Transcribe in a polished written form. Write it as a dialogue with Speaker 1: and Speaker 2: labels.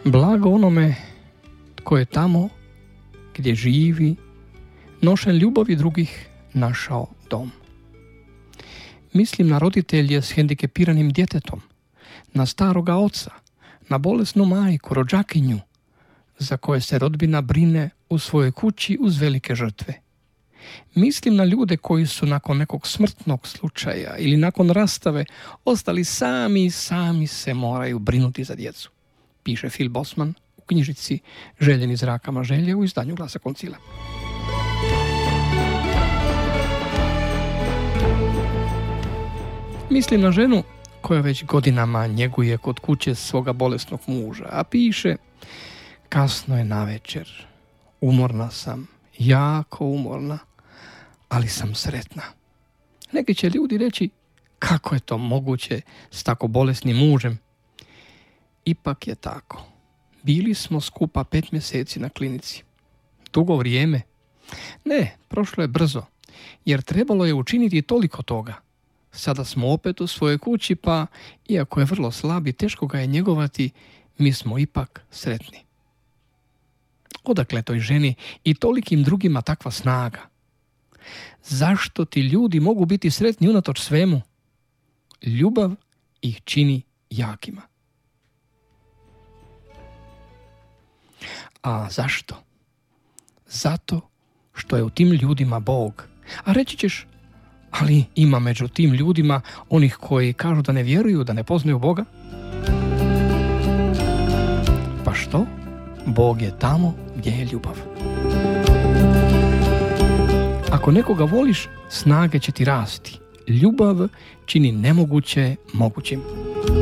Speaker 1: Blago onome tko je tamo gdje živi, nošen ljubavi drugih, našao dom. Mislim na roditelje s hendikepiranim djetetom, na staroga oca, na bolesnu majku, rođakinju, za koje se rodbina brine u svojoj kući uz velike žrtve. Mislim na ljude koji su nakon nekog smrtnog slučaja ili nakon rastave ostali sami se moraju brinuti za djecu, piše Phil Bosman u knjižici Željeni zrakama želje u izdanju Glasa koncila. Mislim na ženu koja već godinama njeguje kod kuće svoga bolesnog muža, a piše: kasno je navečer, umorna sam, jako umorna, ali sam sretna. Neki će ljudi reći: kako je to moguće s tako bolesnim mužem? Ipak je tako. Bili smo skupa 5 mjeseci na klinici. Dugo vrijeme? Ne, prošlo je brzo, jer trebalo je učiniti toliko toga. Sada smo opet u svojoj kući, pa, iako je vrlo slab i teško ga je njegovati, mi smo ipak sretni. Odakle toj ženi i tolikim drugima takva snaga? Zašto ti ljudi mogu biti sretni unatoč svemu? Ljubav ih čini jakima. A zašto? Zato što je u tim ljudima Bog. A reći ćeš: ali ima među tim ljudima onih koji kažu da ne vjeruju, da ne poznaju Boga. Pa što? Bog je tamo gdje je ljubav. Ako nekoga voliš, snage će ti rasti. Ljubav čini nemoguće mogućim.